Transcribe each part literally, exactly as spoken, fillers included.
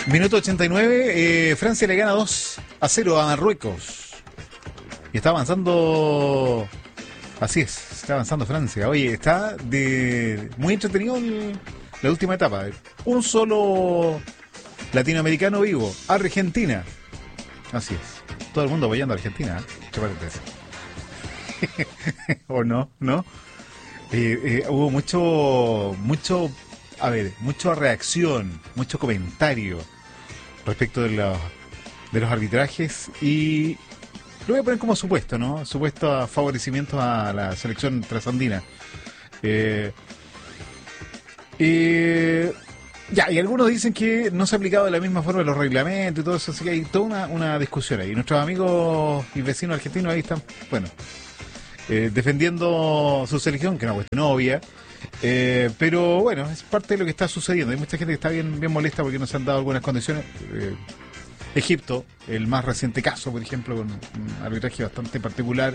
Minuto ochenta y nueve, eh, Francia le gana dos a cero a Marruecos. Y está avanzando, así es, está avanzando Francia. Oye, está de muy entretenido el, la última etapa. Un solo latinoamericano vivo, Argentina. Así es, todo el mundo apoyando a Argentina, ¿eh? ¿O no? ¿No? Eh, eh, hubo mucho, mucho, a ver, mucha reacción, mucho comentario respecto de los, de los arbitrajes y lo voy a poner como supuesto, ¿no? Supuesto favorecimiento a la selección trasandina. Eh, eh, ya, y algunos dicen que no se ha aplicado de la misma forma los reglamentos y todo eso, así que hay toda una, una discusión ahí. Nuestros amigos y vecinos argentinos ahí están, bueno, eh, defendiendo su selección, que es una cuestión obvia. Eh, pero bueno, es parte de lo que está sucediendo. Hay mucha gente que está bien, bien molesta porque no se han dado algunas condiciones. Eh, Egipto, el más reciente caso, por ejemplo, con un arbitraje bastante particular.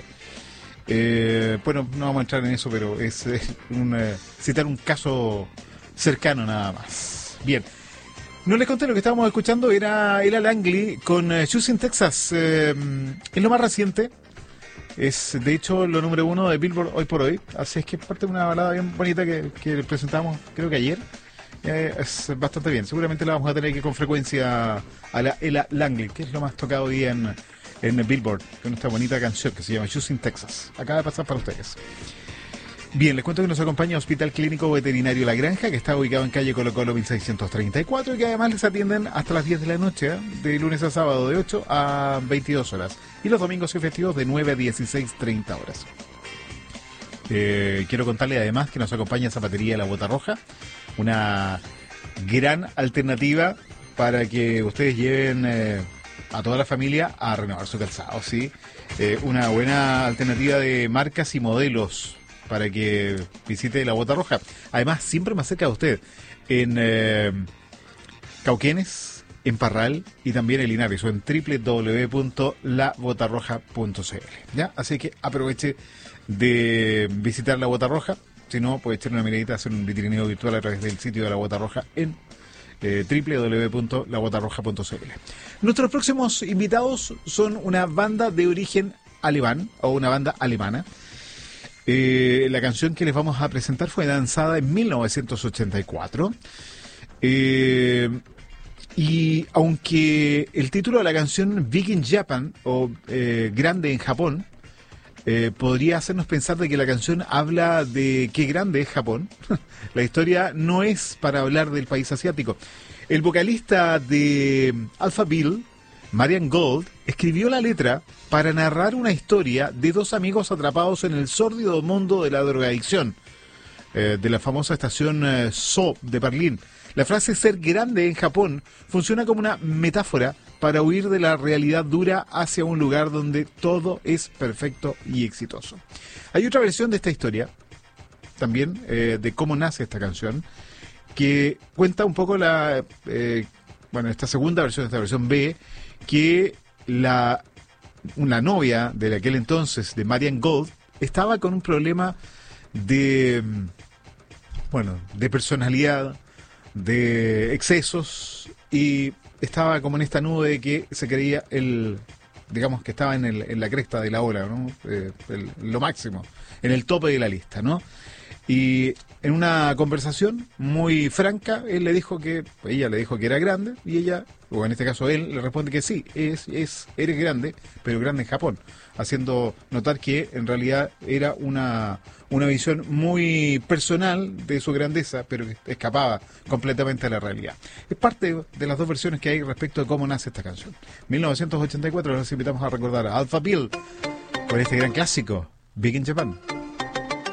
Eh, bueno, no vamos a entrar en eso, pero es, es un, eh, citar un caso cercano nada más. Bien, no les conté lo que estábamos escuchando, era Ella Langley con uh, Houston, Texas. Eh, es lo más reciente. Es, de hecho, lo número uno de Billboard hoy por hoy. Así es que es parte de una balada bien bonita que, que presentamos, creo que ayer. Eh, es bastante bien. Seguramente la vamos a tener que con frecuencia a la Ella Langley, que es lo más tocado hoy día en, en Billboard, con esta bonita canción que se llama Houston, Texas. Acaba de pasar para ustedes. Bien, les cuento que nos acompaña Hospital Clínico Veterinario La Granja, que está ubicado en calle Colo Colo mil seiscientos treinta y cuatro y que además les atienden hasta las diez de la noche, ¿eh? De lunes a sábado de ocho a veintidós horas y los domingos y festivos de nueve a dieciséis treinta horas. Eh, quiero contarle además que nos acompaña Zapatería La Bota Roja, una gran alternativa para que ustedes lleven eh, a toda la familia a renovar su calzado, ¿sí? Eh, una buena alternativa de marcas y modelos para que visite La Bota Roja. Además, siempre más cerca de usted, en eh, Cauquenes, en Parral y también en Linares, o en doble u doble u doble u punto la bota roja punto c l. ¿Ya? Así que aproveche de visitar La Bota Roja. Si no, puede echar una miradita, hacer un vitrineo virtual a través del sitio de La Bota Roja en eh, doble u doble u doble u punto la bota roja punto c l. Nuestros próximos invitados son una banda de origen alemán, o una banda alemana. Eh, la canción que les vamos a presentar fue lanzada en mil novecientos ochenta y cuatro. Eh, y aunque el título de la canción Big in Japan, o eh, Grande en Japón, eh, podría hacernos pensar de que la canción habla de qué grande es Japón, la historia no es para hablar del país asiático. El vocalista de Alpha Bill, Marian Gold, escribió la letra para narrar una historia de dos amigos atrapados en el sórdido mundo de la drogadicción, eh, de la famosa estación eh, So de Berlín. La frase ser grande en Japón funciona como una metáfora para huir de la realidad dura hacia un lugar donde todo es perfecto y exitoso. Hay otra versión de esta historia, también, eh, de cómo nace esta canción, que cuenta un poco la, eh, bueno, esta segunda versión, esta versión B, que la una novia de aquel entonces, de Marian Gold, estaba con un problema de, bueno, de personalidad, de excesos, y estaba como en esta nube de que se creía el, digamos que estaba en, el, en la cresta de la ola, ¿no? Eh, el, lo máximo, en el tope de la lista, ¿no? Y en una conversación muy franca, él le dijo que, ella le dijo que era grande, y ella, o en este caso él, le responde que sí, es, es, eres grande, pero grande en Japón, haciendo notar que en realidad era una, una visión muy personal de su grandeza, pero que escapaba completamente de la realidad. Es parte de las dos versiones que hay respecto de cómo nace esta canción. mil novecientos ochenta y cuatro, los invitamos a recordar a Alpha Bill con este gran clásico, Big in Japan.